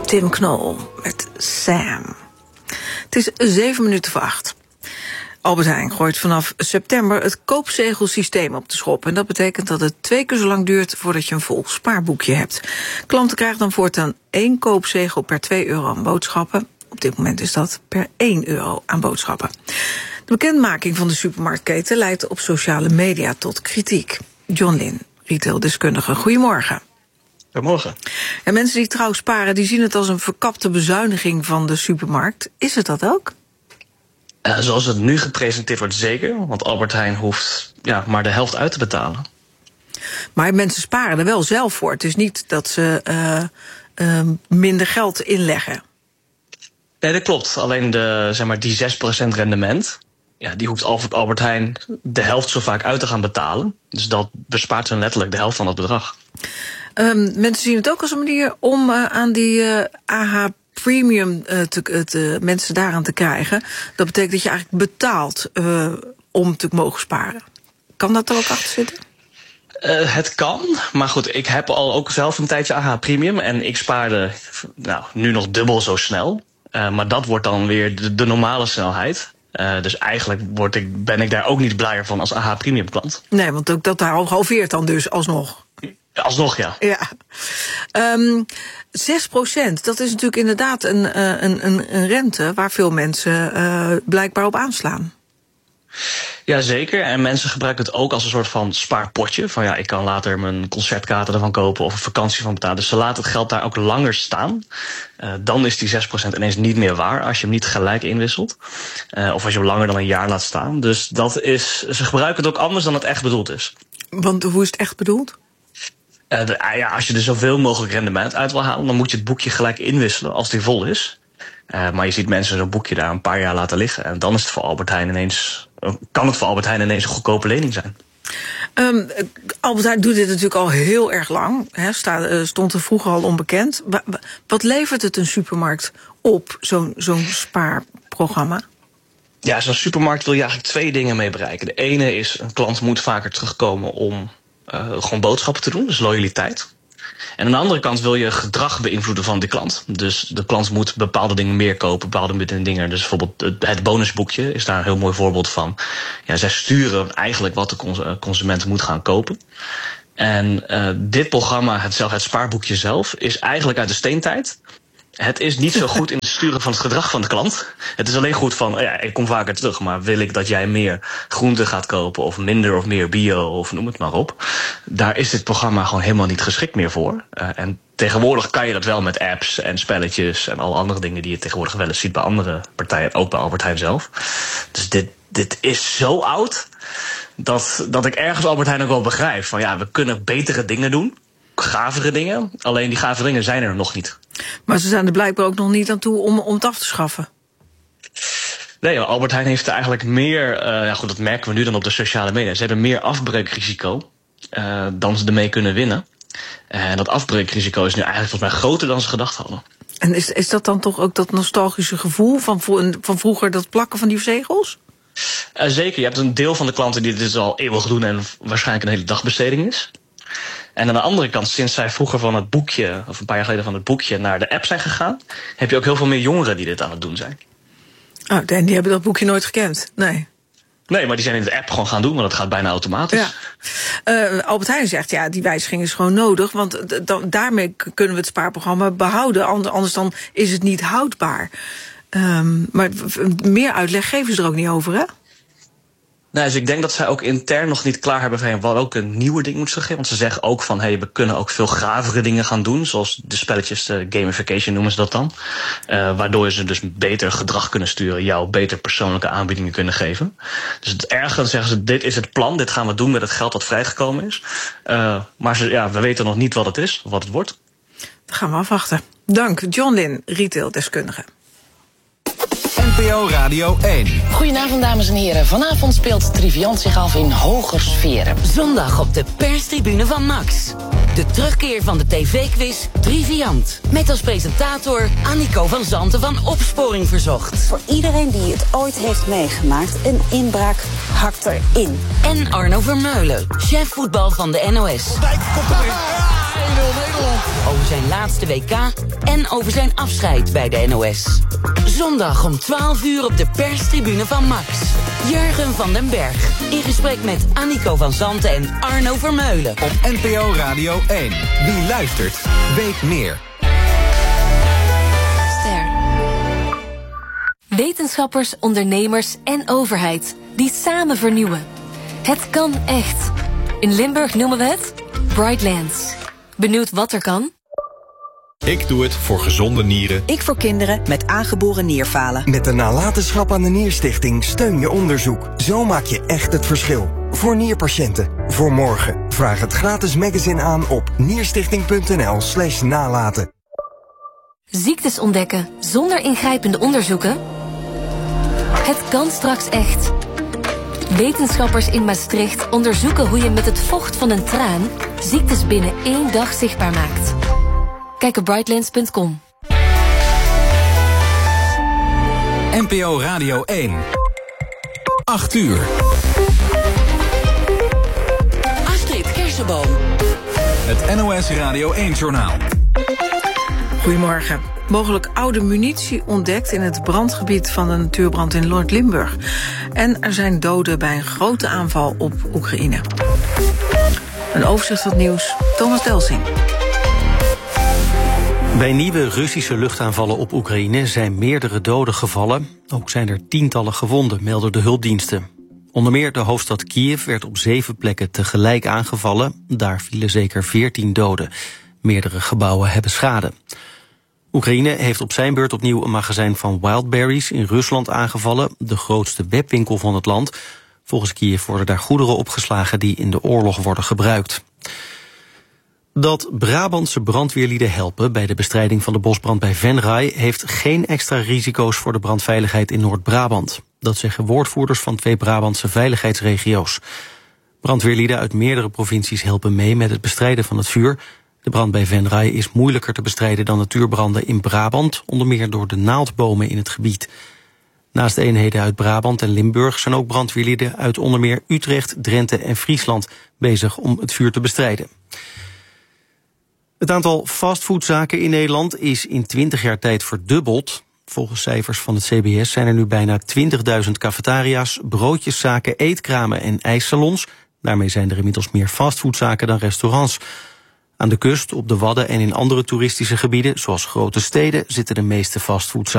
Tim Knol met Sam. Het is 7:07. Albert Heijn gooit vanaf september het koopzegelsysteem op de schop. En dat betekent dat het 2 keer zo lang duurt voordat je een vol spaarboekje hebt. Klanten krijgen dan voortaan 1 koopzegel per €2 aan boodschappen. Op dit moment is dat per €1 aan boodschappen. De bekendmaking van de supermarktketen leidt op sociale media tot kritiek. John Lin, retaildeskundige, goedemorgen. Goedemorgen. En mensen die trouw sparen, die zien het als een verkapte bezuiniging van de supermarkt. Is het dat ook? Zoals het nu gepresenteerd wordt, zeker. Want Albert Heijn hoeft maar de helft uit te betalen. Maar mensen sparen er wel zelf voor. Het is niet dat ze minder geld inleggen. Nee, dat klopt. Alleen die 6% rendement, die hoeft Albert Heijn de helft zo vaak uit te gaan betalen. Dus dat bespaart ze letterlijk de helft van dat bedrag. Mensen zien het ook als een manier om aan die AH Premium mensen daaraan te krijgen. Dat betekent dat je eigenlijk betaalt om te mogen sparen. Kan dat er ook achter zitten? Het kan, maar goed, ik heb al ook zelf een tijdje AH Premium en ik spaarde nu nog dubbel zo snel. Maar dat wordt dan weer de normale snelheid. Dus eigenlijk ben ik daar ook niet blijer van als AH Premium klant. Nee, want ook dat daar halveert dan dus alsnog. Alsnog, ja. 6%, dat is natuurlijk inderdaad een rente waar veel mensen blijkbaar op aanslaan. Jazeker, en mensen gebruiken het ook als een soort van spaarpotje. Van ik kan later mijn concertkaarten ervan kopen of een vakantie van betalen. Dus ze laten het geld daar ook langer staan. Dan is die 6% ineens niet meer waar als je hem niet gelijk inwisselt. Of als je hem langer dan een jaar laat staan. Dus ze gebruiken het ook anders dan het echt bedoeld is. Want hoe is het echt bedoeld? Als je er zoveel mogelijk rendement uit wil halen, dan moet je het boekje gelijk inwisselen als die vol is. Maar je ziet mensen zo'n boekje daar een paar jaar laten liggen. En dan is het voor Albert Heijn kan het voor Albert Heijn ineens een goedkope lening zijn. Albert Heijn doet dit natuurlijk al heel erg lang. Stond er vroeger al onbekend. Wat levert het een supermarkt op, zo'n spaarprogramma? Ja, zo'n supermarkt wil je eigenlijk 2 dingen mee bereiken. De ene is, een klant moet vaker terugkomen om gewoon boodschappen te doen, dus loyaliteit. En aan de andere kant wil je gedrag beïnvloeden van die klant. Dus de klant moet bepaalde dingen meer kopen, bepaalde dingen. Dus bijvoorbeeld het bonusboekje is daar een heel mooi voorbeeld van. Zij sturen eigenlijk wat de consument moet gaan kopen. En dit programma, het spaarboekje zelf, is eigenlijk uit de steentijd. Het is niet zo goed in het sturen van het gedrag van de klant. Het is alleen goed van, ik kom vaker terug, maar wil ik dat jij meer groente gaat kopen of minder of meer bio of noem het maar op. Daar is dit programma gewoon helemaal niet geschikt meer voor. En tegenwoordig kan je dat wel met apps en spelletjes en alle andere dingen die je tegenwoordig wel eens ziet bij andere partijen, ook bij Albert Heijn zelf. Dus dit is zo oud dat ik ergens Albert Heijn ook wel begrijp van we kunnen betere dingen doen. Gavere dingen, alleen die gavere dingen zijn er nog niet. Maar ze zijn er blijkbaar ook nog niet aan toe om het af te schaffen. Nee, Albert Heijn heeft er eigenlijk meer, dat merken we nu dan op de sociale media. Ze hebben meer afbreukrisico dan ze ermee kunnen winnen. En dat afbreukrisico is nu eigenlijk volgens mij groter dan ze gedacht hadden. En is dat dan toch ook dat nostalgische gevoel van vroeger, dat plakken van die zegels? Zeker, je hebt een deel van de klanten die dit al eeuwig doen en waarschijnlijk een hele dagbesteding is. En aan de andere kant, sinds zij vroeger van het boekje, of een paar jaar geleden van het boekje naar de app zijn gegaan, heb je ook heel veel meer jongeren die dit aan het doen zijn. Oh, en die hebben dat boekje nooit gekend? Nee. Nee, maar die zijn in de app gewoon gaan doen, want dat gaat bijna automatisch. Ja. Albert Heijn zegt, die wijziging is gewoon nodig, want daarmee kunnen we het spaarprogramma behouden. Anders dan is het niet houdbaar. Maar meer uitleg geven ze er ook niet over, hè? Nee, dus ik denk dat zij ook intern nog niet klaar hebben van wat ook een nieuwe ding moet ze geven. Want ze zeggen ook van, we kunnen ook veel gravere dingen gaan doen. Zoals de spelletjes, gamification noemen ze dat dan. Waardoor ze dus beter gedrag kunnen sturen, jou beter persoonlijke aanbiedingen kunnen geven. Dus ergens zeggen ze, dit is het plan, dit gaan we doen met het geld dat vrijgekomen is. Maar we weten nog niet wat het is, of wat het wordt. Dat gaan we afwachten. Dank, John Lin, retaildeskundige. NPO Radio 1. Goedenavond, dames en heren. Vanavond speelt Triviant zich af in hoger sferen. Zondag op de perstribune van Max. De terugkeer van de tv-quiz Triviant. Met als presentator Annico van Zanten van Opsporing Verzocht. Voor iedereen die het ooit heeft meegemaakt, een inbraak hakt erin. En Arno Vermeulen, chef voetbal van de NOS. Dijk komt erin. Nederland. Over zijn laatste WK en over zijn afscheid bij de NOS. Zondag om 12 uur op de perstribune van Max. Jurgen van den Berg in gesprek met Annico van Zanten en Arno Vermeulen. Op NPO Radio 1. Wie luistert, weet meer. Wetenschappers, ondernemers en overheid die samen vernieuwen. Het kan echt. In Limburg noemen we het Brightlands. Benieuwd wat er kan? Ik doe het voor gezonde nieren. Ik voor kinderen met aangeboren nierfalen. Met de nalatenschap aan de Nierstichting steun je onderzoek. Zo maak je echt het verschil. Voor nierpatiënten. Voor morgen. Vraag het gratis magazine aan op nierstichting.nl/nalaten. Ziektes ontdekken zonder ingrijpende onderzoeken? Het kan straks echt. Wetenschappers in Maastricht onderzoeken hoe je met het vocht van een traan ziektes binnen 1 dag zichtbaar maakt. Kijk op brightlands.com. NPO Radio 1. 8 uur. Astrid Kersenboom. Het NOS Radio 1-journaal. Goedemorgen. Mogelijk oude munitie ontdekt in het brandgebied van de natuurbrand in Noord-Limburg. En er zijn doden bij een grote aanval op Oekraïne. Een overzicht van het nieuws, Thomas Delsing. Bij nieuwe Russische luchtaanvallen op Oekraïne zijn meerdere doden gevallen. Ook zijn er tientallen gewonden, melden de hulpdiensten. Onder meer de hoofdstad Kiev werd op 7 plekken tegelijk aangevallen. Daar vielen zeker 14 doden. Meerdere gebouwen hebben schade. Oekraïne heeft op zijn beurt opnieuw een magazijn van Wildberries in Rusland aangevallen, de grootste webwinkel van het land. Volgens Kiev worden daar goederen opgeslagen die in de oorlog worden gebruikt. Dat Brabantse brandweerlieden helpen bij de bestrijding van de bosbrand bij Venray heeft geen extra risico's voor de brandveiligheid in Noord-Brabant. Dat zeggen woordvoerders van 2 Brabantse veiligheidsregio's. Brandweerlieden uit meerdere provincies helpen mee met het bestrijden van het vuur. De brand bij Venray is moeilijker te bestrijden dan natuurbranden in Brabant, onder meer door de naaldbomen in het gebied. Naast eenheden uit Brabant en Limburg zijn ook brandweerlieden uit onder meer Utrecht, Drenthe en Friesland bezig om het vuur te bestrijden. Het aantal fastfoodzaken in Nederland is in 20 jaar tijd verdubbeld. Volgens cijfers van het CBS zijn er nu bijna 20.000 cafetaria's, broodjeszaken, eetkramen en ijssalons. Daarmee zijn er inmiddels meer fastfoodzaken dan restaurants. Aan de kust, op de Wadden en in andere toeristische gebieden, zoals grote steden, zitten de meeste fastfoodzaken.